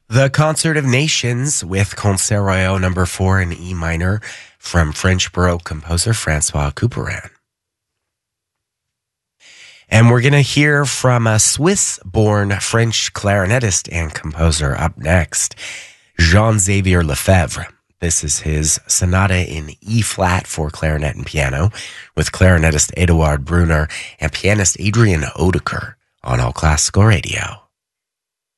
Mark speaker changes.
Speaker 1: The Concert of Nations with Concert Royal number 4 in E minor from French Baroque composer Francois Couperin. And we're going to hear from a Swiss-born French clarinetist and composer up next, Jean-Xavier Lefebvre. This is his sonata in E-flat for clarinet and piano with clarinetist Eduard Brunner and pianist Adrian Oedeker on All Classical Radio.